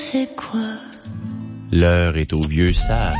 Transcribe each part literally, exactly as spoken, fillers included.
c'est quoi? L'heure est au vieux sage.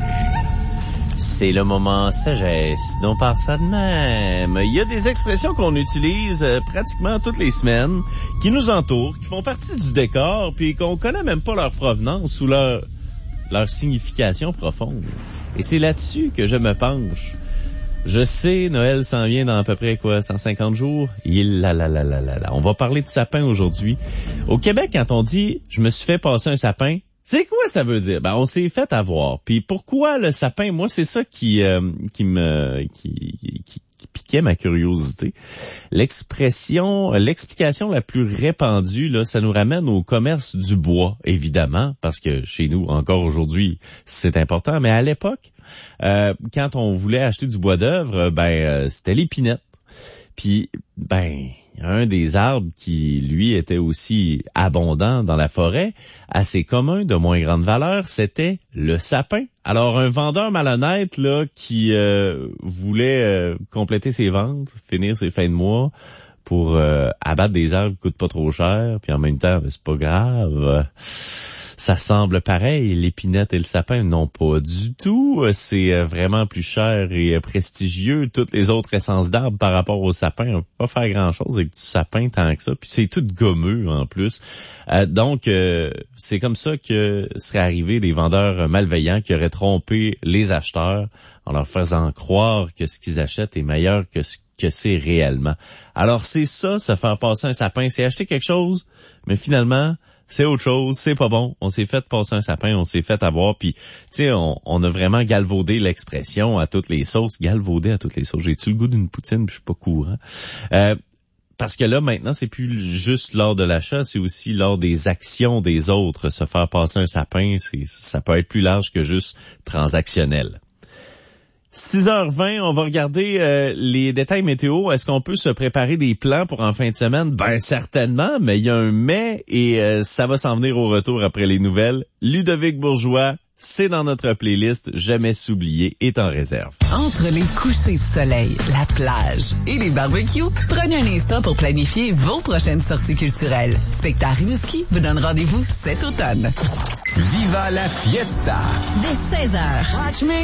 C'est le moment sagesse dont par ça de même. Il y a des expressions qu'on utilise euh, pratiquement toutes les semaines, qui nous entourent, qui font partie du décor, puis qu'on connaît même pas leur provenance ou leur, leur signification profonde. Et c'est là-dessus que je me penche. Je sais, Noël s'en vient dans à peu près, quoi, cent cinquante jours? Il là, là, là, là, là, là. On va parler de sapin aujourd'hui. Au Québec, quand on dit « je me suis fait passer un sapin », c'est quoi ça veut dire? Ben, on s'est fait avoir. Puis pourquoi le sapin? Moi, c'est ça qui euh, qui me qui, qui, qui piquait ma curiosité. L'expression, l'explication la plus répandue, là, ça nous ramène au commerce du bois, évidemment, parce que chez nous, encore aujourd'hui, c'est important. Mais à l'époque, euh, quand on voulait acheter du bois d'œuvre, ben euh, c'était l'épinette. Puis, ben, un des arbres qui, lui, était aussi abondant dans la forêt, assez commun, de moins grande valeur, c'était le sapin. Alors, un vendeur malhonnête, là, qui euh, voulait euh, compléter ses ventes, finir ses fins de mois, pour euh, abattre des arbres qui coûtent pas trop cher, puis en même temps, c'est pas grave. Ça semble pareil, l'épinette et le sapin, non pas du tout. C'est vraiment plus cher et prestigieux. Toutes les autres essences d'arbres par rapport au sapin, on peut pas faire grand-chose avec du sapin tant que ça. Puis c'est tout gommeux en plus. Euh, donc, euh, c'est comme ça que seraient arrivés des vendeurs malveillants qui auraient trompé les acheteurs en leur faisant croire que ce qu'ils achètent est meilleur que ce que c'est réellement. Alors c'est ça, se faire passer un sapin, c'est acheter quelque chose, mais finalement, c'est autre chose, c'est pas bon. On s'est fait passer un sapin, on s'est fait avoir, puis tu sais, on, on a vraiment galvaudé l'expression à toutes les sauces. Galvaudé à toutes les sauces. J'ai-tu le goût d'une poutine, puis je suis pas courant. Euh, parce que là, maintenant, c'est plus juste lors de l'achat, c'est aussi lors des actions des autres. Se faire passer un sapin, c'est, ça peut être plus large que juste transactionnel. six heures vingt, on va regarder euh, les détails météo. Est-ce qu'on peut se préparer des plans pour en fin de semaine? Ben certainement, mais il y a un mais et euh, ça va s'en venir au retour après les nouvelles. Ludovic Bourgeois, c'est dans notre playlist Jamais s'oublier est en réserve. Entre les couchers de soleil, la plage et les barbecues, prenez un instant pour planifier vos prochaines sorties culturelles. Spectacle Rimouski vous donne rendez-vous cet automne. Viva la fiesta! Dès seize heures. Watch me